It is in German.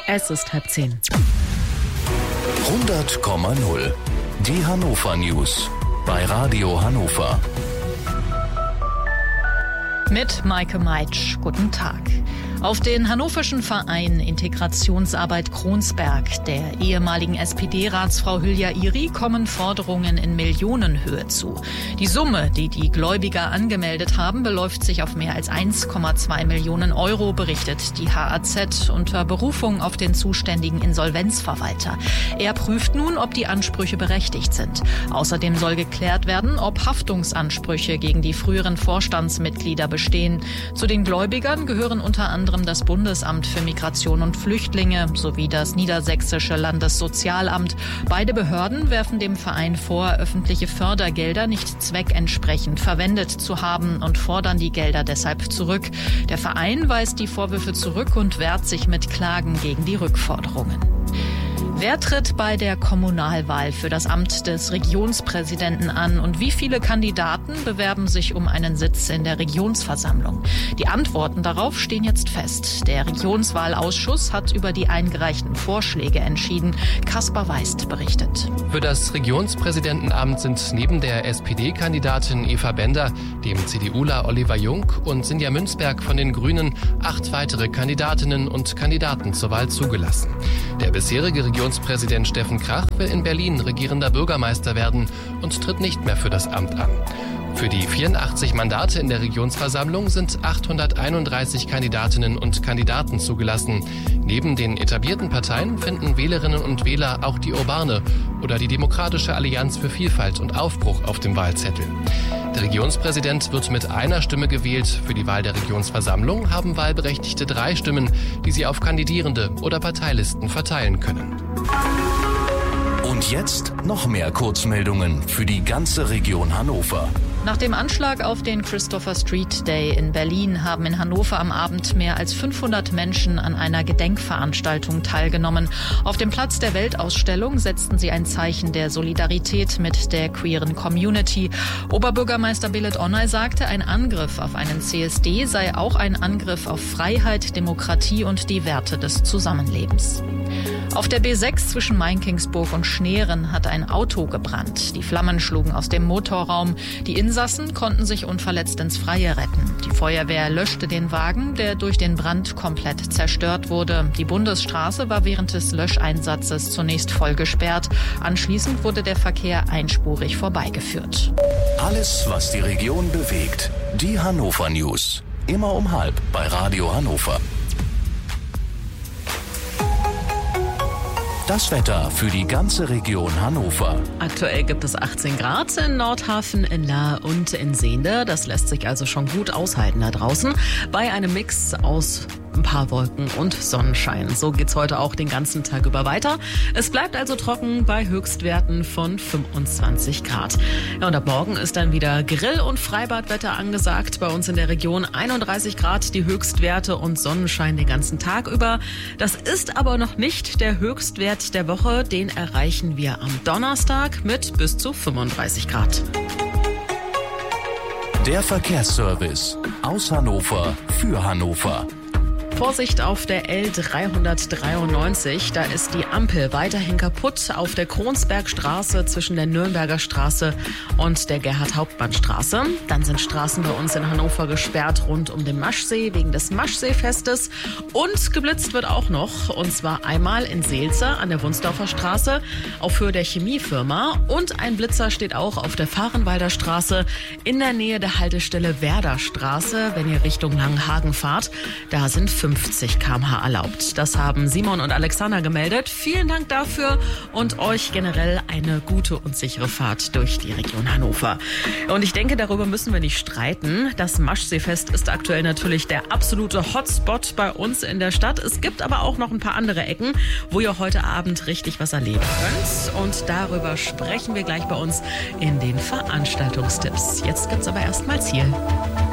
Es ist 9:30. 100,0. Die Hannover News bei Radio Hannover. Mit Maike Meitsch. Guten Tag. Auf den hannoverschen Verein Integrationsarbeit Kronsberg der ehemaligen SPD-Ratsfrau Hülya Iri kommen Forderungen in Millionenhöhe zu. Die Summe, die die Gläubiger angemeldet haben, beläuft sich auf mehr als 1,2 Millionen Euro, berichtet die HAZ unter Berufung auf den zuständigen Insolvenzverwalter. Er prüft nun, ob die Ansprüche berechtigt sind. Außerdem soll geklärt werden, ob Haftungsansprüche gegen die früheren Vorstandsmitglieder bestehen. Zu den Gläubigern gehören unter anderem das Bundesamt für Migration und Flüchtlinge sowie das Niedersächsische Landessozialamt. Beide Behörden werfen dem Verein vor, öffentliche Fördergelder nicht zweckentsprechend verwendet zu haben und fordern die Gelder deshalb zurück. Der Verein weist die Vorwürfe zurück und wehrt sich mit Klagen gegen die Rückforderungen. Wer tritt bei der Kommunalwahl für das Amt des Regionspräsidenten an und wie viele Kandidaten bewerben sich um einen Sitz in der Regionsversammlung? Die Antworten darauf stehen jetzt fest. Der Regionswahlausschuss hat über die eingereichten Vorschläge entschieden. Kaspar Weist berichtet. Für das Regionspräsidentenamt sind neben der SPD-Kandidatin Eva Bender, dem CDUler Oliver Jung und Sinja Münzberg von den Grünen 8 weitere Kandidatinnen und Kandidaten zur Wahl zugelassen. Der bisherige Regionspräsident Steffen Krach will in Berlin regierender Bürgermeister werden und tritt nicht mehr für das Amt an. Für die 84 Mandate in der Regionsversammlung sind 831 Kandidatinnen und Kandidaten zugelassen. Neben den etablierten Parteien finden Wählerinnen und Wähler auch die Urbane oder die Demokratische Allianz für Vielfalt und Aufbruch auf dem Wahlzettel. Der Regionspräsident wird mit einer Stimme gewählt. Für die Wahl der Regionsversammlung haben Wahlberechtigte 3 Stimmen, die sie auf Kandidierende oder Parteilisten verteilen können. Und jetzt noch mehr Kurzmeldungen für die ganze Region Hannover. Nach dem Anschlag auf den Christopher Street Day in Berlin haben in Hannover am Abend mehr als 500 Menschen an einer Gedenkveranstaltung teilgenommen. Auf dem Platz der Weltausstellung setzten sie ein Zeichen der Solidarität mit der queeren Community. Oberbürgermeister Belit Onay sagte, ein Angriff auf einen CSD sei auch ein Angriff auf Freiheit, Demokratie und die Werte des Zusammenlebens. Auf der B6 zwischen Mainkingsburg und Schneeren hat ein Auto gebrannt. Die Flammen schlugen aus dem Motorraum. Die Insassen konnten sich unverletzt ins Freie retten. Die Feuerwehr löschte den Wagen, der durch den Brand komplett zerstört wurde. Die Bundesstraße war während des Löscheinsatzes zunächst voll gesperrt. Anschließend wurde der Verkehr einspurig vorbeigeführt. Alles, was die Region bewegt. Die Hannover News. Immer um 12:30 bei Radio Hannover. Das Wetter für die ganze Region Hannover. Aktuell gibt es 18 Grad in Nordhafen, in Lahr und in Sehnde. Das lässt sich also schon gut aushalten da draußen bei einem Mix aus ein paar Wolken und Sonnenschein. So geht's heute auch den ganzen Tag über weiter. Es bleibt also trocken bei Höchstwerten von 25 Grad. Ja, und ab morgen ist dann wieder Grill- und Freibadwetter angesagt. Bei uns in der Region 31 Grad die Höchstwerte und Sonnenschein den ganzen Tag über. Das ist aber noch nicht der Höchstwert der Woche. Den erreichen wir am Donnerstag mit bis zu 35 Grad. Der Verkehrsservice aus Hannover für Hannover. Vorsicht auf der L393, da ist die Ampel weiterhin kaputt auf der Kronsbergstraße zwischen der Nürnberger Straße und der Gerhard-Hauptmann-Straße. Dann sind Straßen bei uns in Hannover gesperrt rund um den Maschsee wegen des Maschseefestes. Und geblitzt wird auch noch, und zwar einmal in Seelze an der Wunsdorfer Straße auf Höhe der Chemiefirma. Und ein Blitzer steht auch auf der Fahrenwalder Straße in der Nähe der Haltestelle Werderstraße, wenn ihr Richtung Langenhagen fahrt. Da sind 50 km/h erlaubt. Das haben Simon und Alexander gemeldet. Vielen Dank dafür und euch generell eine gute und sichere Fahrt durch die Region Hannover. Und ich denke, darüber müssen wir nicht streiten. Das Maschseefest ist aktuell natürlich der absolute Hotspot bei uns in der Stadt. Es gibt aber auch noch ein paar andere Ecken, wo ihr heute Abend richtig was erleben könnt. Und darüber sprechen wir gleich bei uns in den Veranstaltungstipps. Jetzt gibt's aber erstmal Ziel.